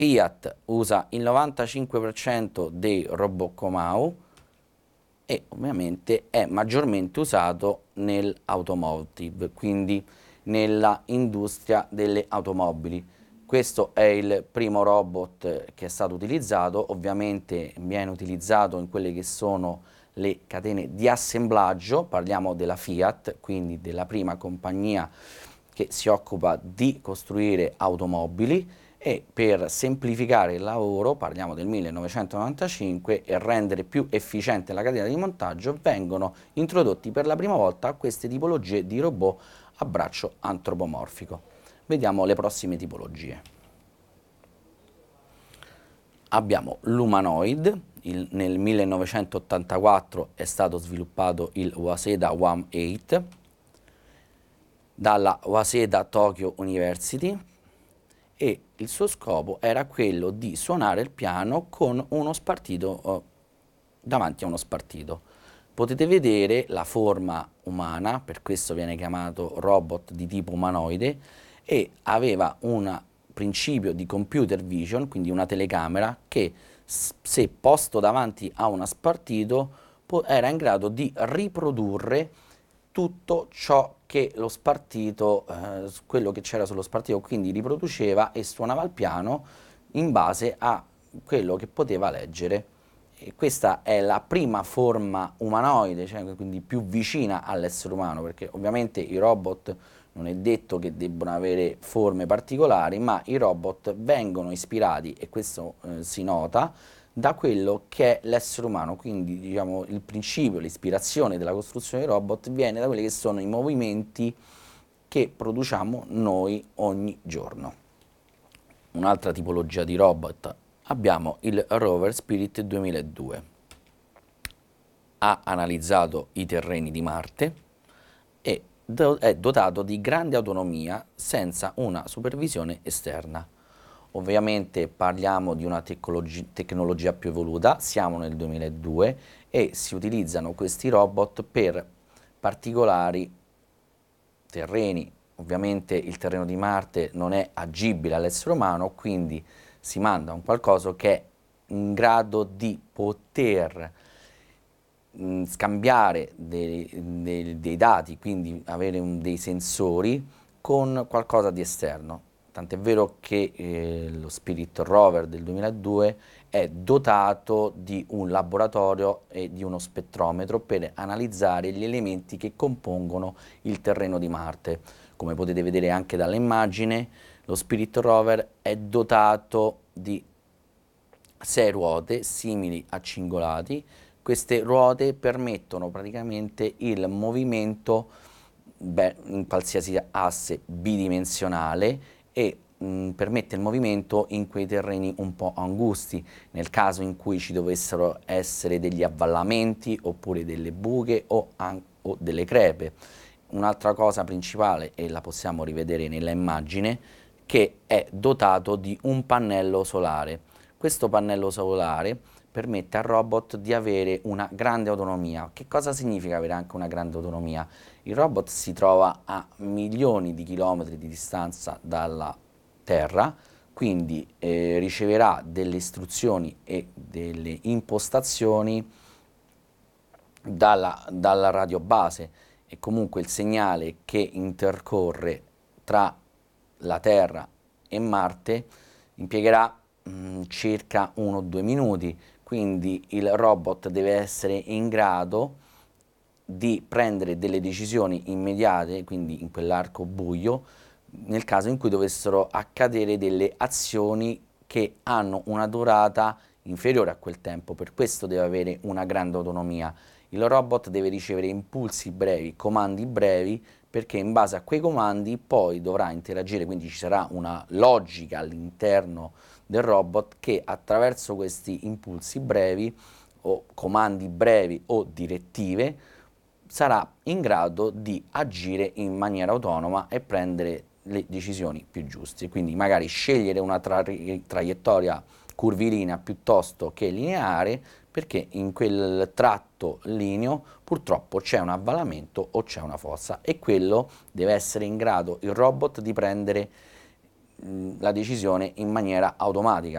Fiat usa il 95% dei robot Comau e ovviamente è maggiormente usato nell'automotive, quindi nella industria delle automobili. Questo è il primo robot che è stato utilizzato, ovviamente viene utilizzato in quelle che sono le catene di assemblaggio, parliamo della Fiat, quindi della prima compagnia che si occupa di costruire automobili, e per semplificare il lavoro, parliamo del 1995, e rendere più efficiente la catena di montaggio, vengono introdotti per la prima volta queste tipologie di robot a braccio antropomorfico. Vediamo le prossime tipologie. Abbiamo l'umanoid, nel 1984 è stato sviluppato il Waseda One-8 dalla Waseda Tokyo University, e il suo scopo era quello di suonare il piano con uno spartito davanti a uno spartito. Potete vedere la forma umana, per questo viene chiamato robot di tipo umanoide, e aveva un principio di computer vision, quindi una telecamera che se posto davanti a uno spartito era in grado di riprodurre tutto ciò che lo spartito, quello che c'era sullo spartito, quindi riproduceva e suonava il piano in base a quello che poteva leggere. E questa è la prima forma umanoide, cioè quindi più vicina all'essere umano, perché ovviamente i robot non è detto che debbano avere forme particolari, ma i robot vengono ispirati, e questo si nota, da quello che è l'essere umano, quindi diciamo il principio, l'ispirazione della costruzione dei robot viene da quelli che sono i movimenti che produciamo noi ogni giorno. Un'altra tipologia di robot, abbiamo il Rover Spirit 2002. Ha analizzato i terreni di Marte e è dotato di grande autonomia senza una supervisione esterna. Ovviamente parliamo di una tecnologia più evoluta, siamo nel 2002 e si utilizzano questi robot per particolari terreni. Ovviamente il terreno di Marte non è agibile all'essere umano, quindi si manda un qualcosa che è in grado di poter scambiare dei dati, quindi avere dei sensori con qualcosa di esterno. Tant'è vero che lo Spirit Rover del 2002 è dotato di un laboratorio e di uno spettrometro per analizzare gli elementi che compongono il terreno di Marte. Come potete vedere anche dall'immagine, lo Spirit Rover è dotato di 6 ruote simili a cingolati. Queste ruote permettono praticamente il movimento in qualsiasi asse bidimensionale e permette il movimento in quei terreni un po' angusti, nel caso in cui ci dovessero essere degli avvallamenti oppure delle buche o delle crepe. Un'altra cosa principale, e la possiamo rivedere nella immagine, che è dotato di un pannello solare. Questo pannello solare permette al robot di avere una grande autonomia. Che cosa significa avere anche una grande autonomia? Il robot si trova a milioni di chilometri di distanza dalla Terra, quindi riceverà delle istruzioni e delle impostazioni dalla radiobase, e comunque il segnale che intercorre tra la Terra e Marte impiegherà circa 1-2 minuti, quindi il robot deve essere in grado di prendere delle decisioni immediate, quindi in quell'arco buio, nel caso in cui dovessero accadere delle azioni che hanno una durata inferiore a quel tempo. Per questo deve avere una grande autonomia. Il robot deve ricevere impulsi brevi, comandi brevi, perché in base a quei comandi poi dovrà interagire, quindi ci sarà una logica all'interno del robot che attraverso questi impulsi brevi o comandi brevi o direttive sarà in grado di agire in maniera autonoma e prendere le decisioni più giuste, quindi magari scegliere una traiettoria curvilinea piuttosto che lineare, perché in quel tratto lineo purtroppo c'è un avvallamento o c'è una fossa, e quello deve essere in grado il robot di prendere la decisione in maniera automatica.